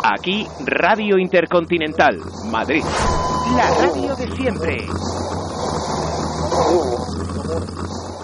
Aquí Radio Intercontinental, Madrid. La radio de siempre.